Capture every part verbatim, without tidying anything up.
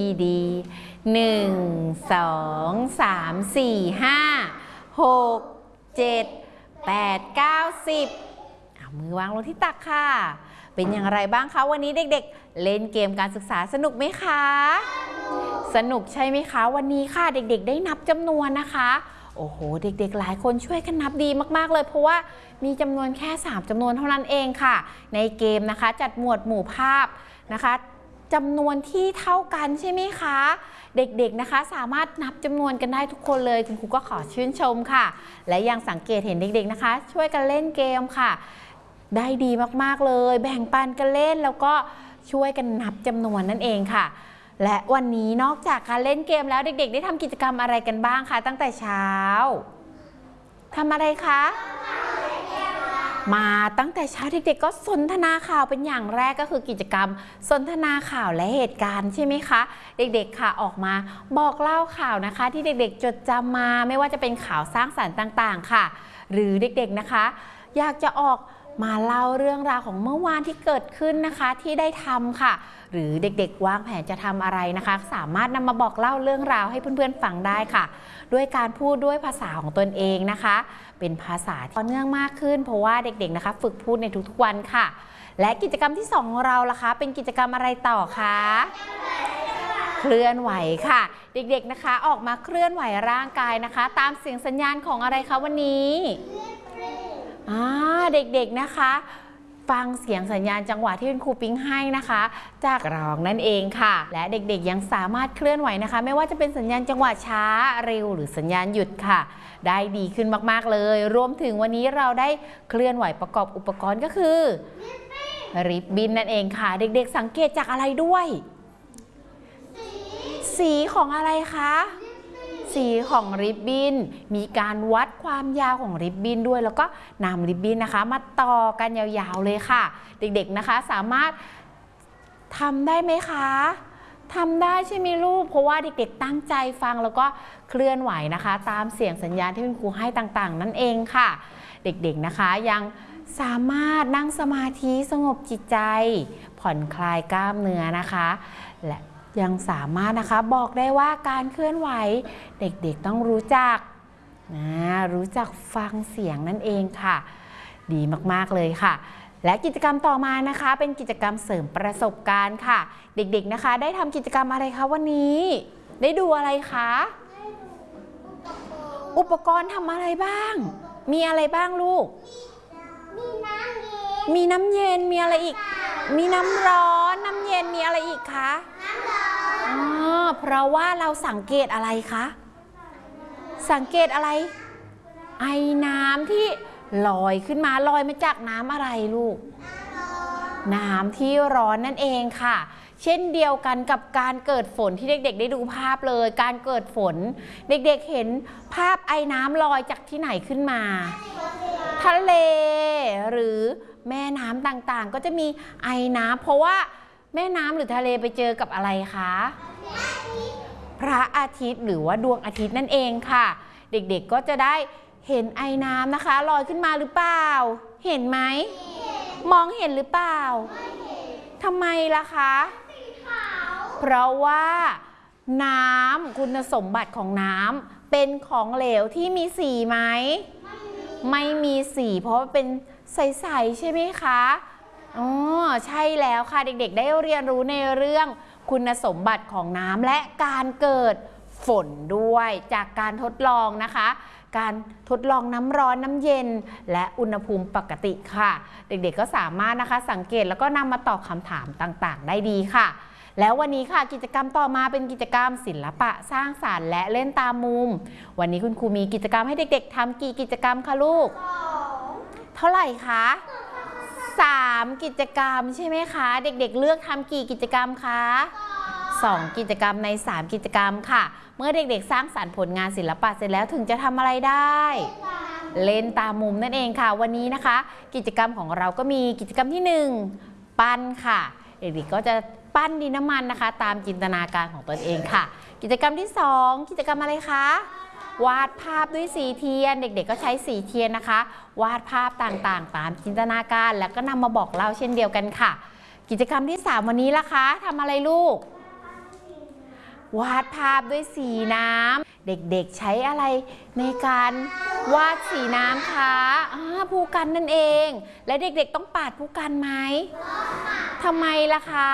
ดี หนึ่ง สอง สาม สี่ ห้า หก เจ็ด แปด เก้า สิบเอามือวางลงที่ตักค่ะเป็นอย่างไรบ้างคะวันนี้เด็กๆเล่นเกมการศึกษาสนุกไหมคะสนุกใช่ไหมคะวันนี้ค่ะเด็กๆได้นับจำนวนนะคะโอ้โหเด็กๆหลายคนช่วยกันนับดีมากๆเลยเพราะว่ามีจำนวนแค่สามจำนวนเท่านั้นเองค่ะในเกมนะคะจัดหมวดหมู่ภาพนะคะจำนวนที่เท่ากันใช่ไหมคะเด็กๆนะคะสามารถนับจำนวนกันได้ทุกคนเลยคุณครูก็ขอชื่นชมค่ะและยังสังเกตเห็นเด็กๆนะคะช่วยกันเล่นเกมค่ะได้ดีมากๆเลยแบ่งปันกันเล่นแล้วก็ช่วยกันนับจำนวนนั่นเองค่ะและวันนี้นอกจากการเล่นเกมแล้วเด็กๆได้ทำกิจกรรมอะไรกันบ้างคะตั้งแต่เช้าทำอะไรคะมาตั้งแต่เช้าเด็กๆก็สนทนาข่าวเป็นอย่างแรกก็คือกิจกรรมสนทนาข่าวและเหตุการณ์ใช่ไหมคะเด็กๆค่ะออกมาบอกเล่าข่าวนะคะที่เด็กๆจดจำมาไม่ว่าจะเป็นข่าวสร้างสรรค์ต่างๆค่ะหรือเด็กๆนะคะอยากจะออกมาเล่าเรื่องราวของเมื่อวานที่เกิดขึ้นนะคะที่ได้ทำค่ะหรือเด็กๆวางแผนจะทำอะไรนะคะสามารถนำมาบอกเล่าเรื่องราวให้เพื่อนๆฟังได้ค่ะด้วยการพูดด้วยภาษาของตนเองนะคะเป็นภาษาที่ต่อเนื่องมากขึ้นเพราะว่าเด็กๆนะคะฝึกพูดในทุกๆวันค่ะและกิจกรรมที่สองของเราล่ะคะเป็นกิจกรรมอะไรต่อคะเคลื่อนไหวค่ะเด็กๆนะคะออกมาเคลื่อนไหวร่างกายนะคะตามเสียงสัญญาณของอะไรคะวันนี้อ่าเด็กๆนะคะฟังเสียงสัญญาณจังหวะที่คุณครูปิ๊งให้นะคะจากร้องนั่นเองค่ะและเด็กๆยังสามารถเคลื่อนไหวนะคะไม่ว่าจะเป็นสัญญาณจังหวะช้าเร็วหรือสัญญาณหยุดค่ะได้ดีขึ้นมากๆเลยรวมถึงวันนี้เราได้เคลื่อนไหวประกอบอุปกรณ์ก็คือริบบิ้นนั่นเองค่ะเด็กๆสังเกตจากอะไรด้วยสีของอะไรคะสีของริบบิ้นมีการวัดความยาวของริบบิ้นด้วยแล้วก็นำริบบิ้นนะคะมาต่อกันยาวๆเลยค่ะเด็กๆนะคะสามารถทำได้ไหมคะทำได้ใช่ไหมลูกเพราะว่าเด็กๆตั้งใจฟังแล้วก็เคลื่อนไหวนะคะตามเสียงสัญญาณที่คุณครูให้ต่างๆนั่นเองค่ะเด็กๆนะคะยังสามารถนั่งสมาธิสงบจิตใจผ่อนคลายกล้ามเนื้อนะคะและยังสามารถนะคะบอกได้ว่าการเคลื่อนไหวเด็กๆต้องรู้จักนะรู้จักฟังเสียงนั่นเองค่ะดีมากๆเลยค่ะและกิจกรรมต่อมานะคะเป็นกิจกรรมเสริมประสบการณ์ค่ะเด็กๆนะคะได้ทำกิจกรรมอะไรคะวันนี้ได้ดูอะไรคะอุปกรณ์ทำอะไรบ้างมีอะไรบ้างลูกมีน้ำเย็นมีอะไรอีกมีน้ำร้อนน้ำเย็นมีอะไรอีกคะอ๋อเพราะว่าเราสังเกตอะไรคะสังเกตอะไรไอน้ำที่ลอยขึ้นมาลอยมาจากน้ำอะไรลูกน้ำที่ร้อนนั่นเองค่ะเช่นเดียวกันกับการเกิดฝนที่เด็กๆได้ดูภาพเลยการเกิดฝนเด็กๆเห็นภาพไอน้ำลอยจากที่ไหนขึ้นมาทะเลหรือแม่น้ำต่างๆก็จะมีไอน้ำเพราะว่าแม่น้ำหรือทะเลไปเจอกับอะไรคะพระอาทิตย์หรือว่าดวงอาทิตย์นั่นเองค่ะเด็กๆก็จะได้เห็นไอน้ำนะคะลอยขึ้นมาหรือเปล่าเห็นไหมมองเห็นหรือเปล่าทำไมล่ะคะเพราะว่าน้ำคุณสมบัติของน้ำเป็นของเหลวที่มีสีไหมไม่มีสีเพราะเป็นใสๆใช่ไหมคะอ๋อใช่แล้วค่ะเด็กๆได้เรียนรู้ในเรื่องคุณสมบัติของน้ำและการเกิดฝนด้วยจากการทดลองนะคะการทดลองน้ำร้อนน้ำเย็นและอุณหภูมิปกติค่ะเด็กๆก็สามารถนะคะสังเกตแล้วก็นำมาตอบคำถามต่างๆได้ดีค่ะแล้ววันนี้ค่ะกิจกรรมต่อมาเป็นกิจกรรมศิลปะสร้างสรรค์และเล่นตามมุมวันนี้คุณครูมีกิจกรรมให้เด็กๆทำกี่กิจกรรมคะลูกเท่าไหร่คะสามกิจกรรมใช่ไหมคะเด็กๆเลือกทำกี่กิจกรรมคะสองกิจกรรมในสามกิจกรรมค่ะเมื่อเด็กๆสร้างสรรค์ผลงานศิลปะเสร็จแล้วถึงจะทำอะไรได้เล่นตามมุมนั่นเองค่ะวันนี้นะคะกิจกรรมของเราก็มีกิจกรรมที่หนึ่งปั้นค่ะเด็กๆก็จะปั้นดินน้ำมันนะคะตามจินตนาการของตนเองค่ะกิจกรรมที่สองกิจกรรมอะไรคะวาดภาพด้วยสีเทียนเด็กๆก็ใช้สีเทียนนะคะวาดภาพต่างๆตามจินตนาการแล้วก็นำมาบอกเล่าเช่นเดียวกันค่ะกิจกรรมที่สามวันนี้ล่ะคะทำอะไรลูกวาดภาพด้วยสีน้ำเด็กๆใช้อะไรในการวาดสีน้ำคะผู้กันนั่นเองและเด็กๆต้องปาดผู้กันไหมทำไมล่ะคะ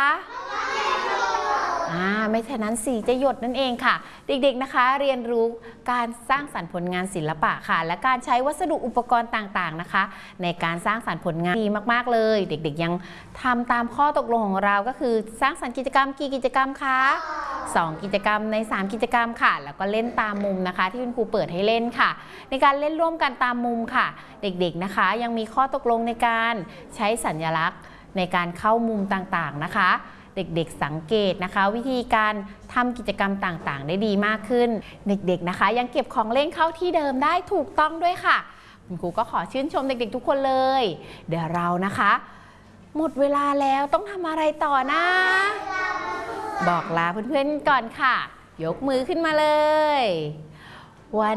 อ่าไม่ฉะนั้นสีจะหยดนั่นเองค่ะเด็กๆนะคะเรียนรู้การสร้างสรรค์ผลงานศิลปะค่ะและการใช้วัสดุอุปกรณ์ต่างๆนะคะในการสร้างสรรค์ผลงานดีมากๆเลยเด็กๆยังทำตามข้อตกลงของเราก็คือสร้างสรรค์กิจกรรมกี่กิจกรรมคะสองกิจกรรมในสามกิจกรรมค่ะแล้วก็เล่นตามมุมนะคะที่คุณครูเปิดให้เล่นค่ะในการเล่นร่วมกันตามมุมค่ะเด็กๆนะคะยังมีข้อตกลงในการใช้สัญลักษณ์ในการเข้ามุมต่างๆนะคะเด็กๆสังเกตนะคะวิธีการทำกิจกรรมต่างๆได้ดีมากขึ้นเด็กๆนะคะยังเก็บของเล่นเข้าที่เดิมได้ถูกต้องด้วยค่ะคุณครูก็ขอชื่นชมเด็กๆทุกคนเลยเดี๋ยวเรานะคะหมดเวลาแล้วต้องทำอะไรต่อนะบอกลาเพื่อนๆก่อนค่ะยกมือขึ้นมาเลยวัน